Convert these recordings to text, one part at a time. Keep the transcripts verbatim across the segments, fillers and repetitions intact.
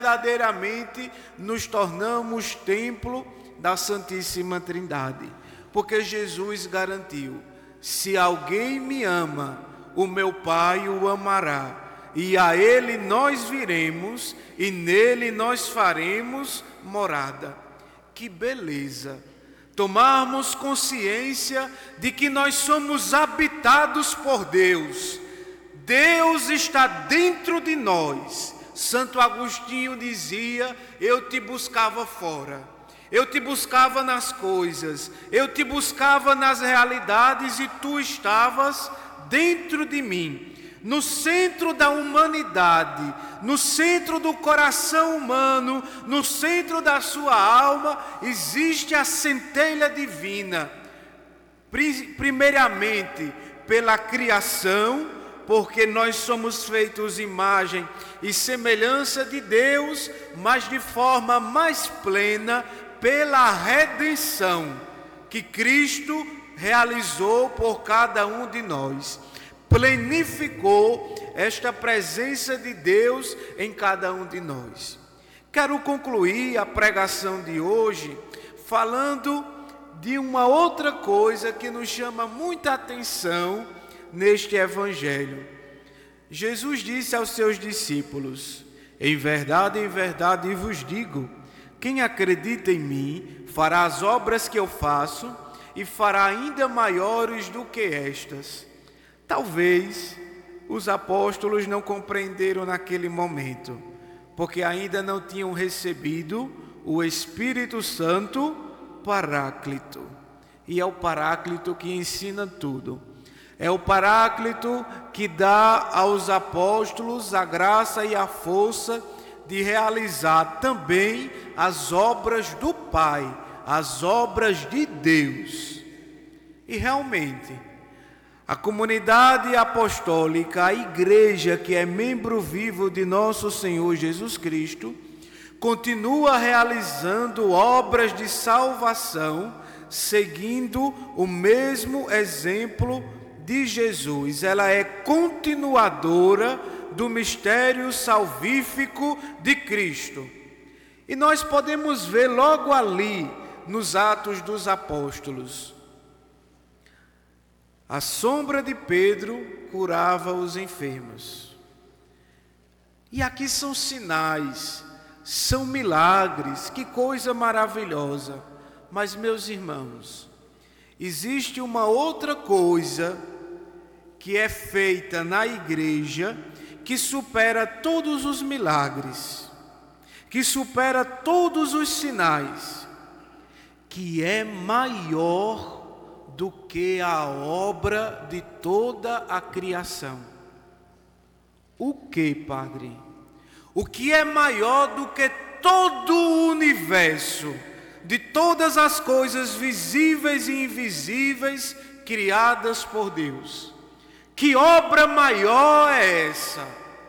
verdadeiramente nos tornamos templo da Santíssima Trindade. Porque Jesus garantiu: se alguém me ama, o meu Pai o amará, e a ele nós viremos, e nele nós faremos morada. Que beleza! Tomarmos consciência de que nós somos habitados por Deus. Deus está dentro de nós. Santo Agostinho dizia: eu te buscava fora, eu te buscava nas coisas, eu te buscava nas realidades e tu estavas dentro de mim. No centro da humanidade, no centro do coração humano, no centro da sua alma, existe a centelha divina. Primeiramente pela criação, porque nós somos feitos imagem e semelhança de Deus, mas de forma mais plena pela redenção que Cristo realizou por cada um de nós. Plenificou esta presença de Deus em cada um de nós. Quero concluir a pregação de hoje falando de uma outra coisa que nos chama muita atenção neste Evangelho. Jesus disse aos seus discípulos: em verdade, em verdade vos digo, quem acredita em mim fará as obras que eu faço e fará ainda maiores do que estas. Talvez os apóstolos não compreenderam naquele momento, porque ainda não tinham recebido o Espírito Santo Paráclito. E é o Paráclito que ensina tudo. É o Paráclito que dá aos apóstolos a graça e a força de realizar também as obras do Pai, as obras de Deus. E realmente, a comunidade apostólica, a igreja que é membro vivo de nosso Senhor Jesus Cristo, continua realizando obras de salvação, seguindo o mesmo exemplo de Jesus. Ela é continuadora do mistério salvífico de Cristo. E nós podemos ver logo ali, nos Atos dos Apóstolos, a sombra de Pedro curava os enfermos. E aqui são sinais, são milagres, que coisa maravilhosa. Mas, meus irmãos, existe uma outra coisa que é feita na igreja que supera todos os milagres, que supera todos os sinais, que é maior do que a obra de toda a criação. O que, Padre? O que é maior do que todo o universo, de todas as coisas visíveis e invisíveis criadas por Deus? Que obra maior é essa?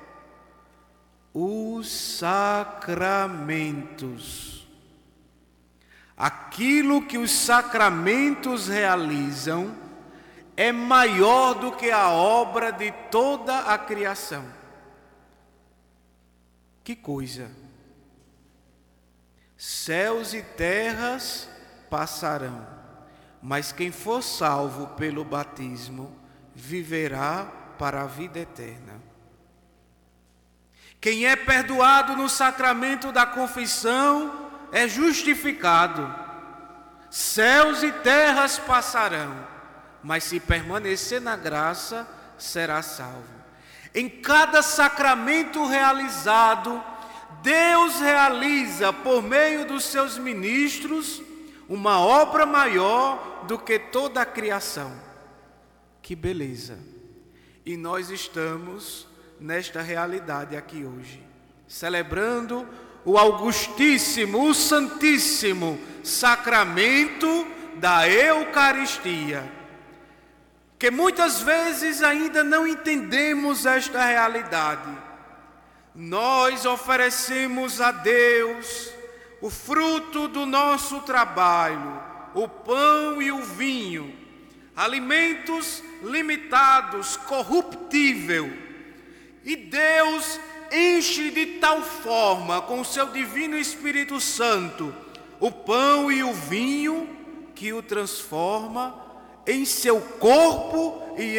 Os sacramentos. Aquilo que os sacramentos realizam é maior do que a obra de toda a criação. Que coisa! Céus e terras passarão, mas quem for salvo pelo batismo viverá para a vida eterna. Quem é perdoado no sacramento da confissão é justificado. Céus e terras passarão, mas se permanecer na graça, será salvo. Em cada sacramento realizado, Deus realiza por meio dos seus ministros uma obra maior do que toda a criação. Que beleza! E nós estamos nesta realidade aqui hoje, celebrando o augustíssimo, o santíssimo sacramento da Eucaristia, que muitas vezes ainda não entendemos esta realidade. Nós oferecemos a Deus o fruto do nosso trabalho, o pão e o vinho, alimentos limitados, corruptível, e Deus enche de tal forma com o seu divino Espírito Santo o pão e o vinho que o transforma em seu corpo e